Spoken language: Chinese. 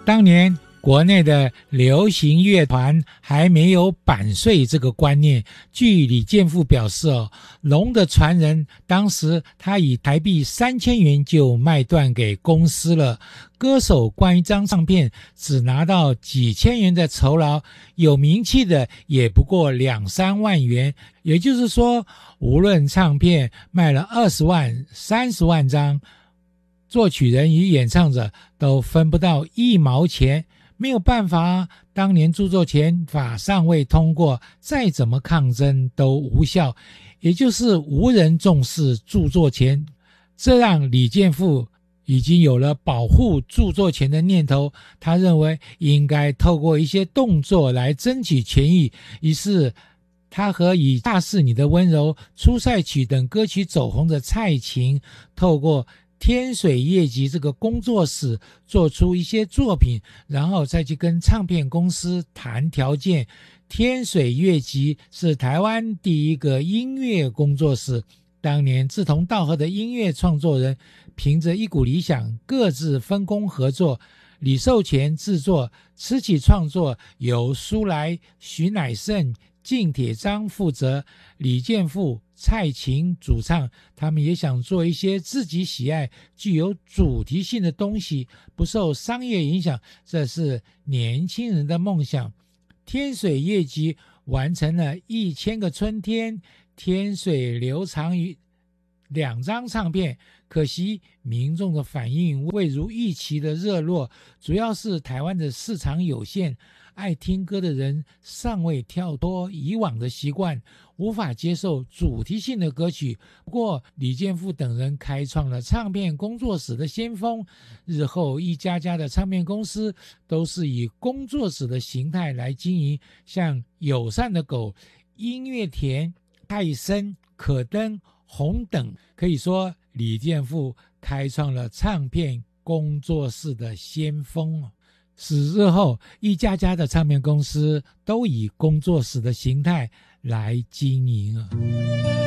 当年国内的流行乐团还没有版税这个观念，据李健富表示龙的传人当时他以台币3000元就卖断给公司了，歌手关于一张唱片只拿到几千元的酬劳，有名气的也不过2-3万元，也就是说无论唱片卖了20万30万张，作曲人与演唱者都分不到1毛钱。没有办法，当年著作权法尚未通过，再怎么抗争都无效，也就是无人重视著作权。这让李健富已经有了保护著作权的念头，他认为应该透过一些动作来争取权益，于是他和以大是你的温柔、出塞曲等歌曲走红的蔡琴，透过天水乐集这个工作室做出一些作品，然后再去跟唱片公司谈条件。天水乐集是台湾第一个音乐工作室，当年志同道合的音乐创作人凭着一股理想，各自分工合作。李寿全制作，词曲创作由苏来、徐乃盛、靳铁章负责，李健富、蔡琴主唱。他们也想做一些自己喜爱、具有主题性的东西，不受商业影响，这是年轻人的梦想。天水乐集完成了1000个春天、天水流长于2张唱片，可惜民众的反应未如预期的热络，主要是台湾的市场有限，爱听歌的人尚未跳脱以往的习惯，无法接受主题性的歌曲。不过李健富等人开创了唱片工作室的先锋，日后一家家的唱片公司都是以工作室的形态来经营，像友善的狗、音乐田、泰森、可登、红等，可以说李健富开创了唱片工作室的先锋，使日后一家家的唱片公司都以工作室的形态来经营。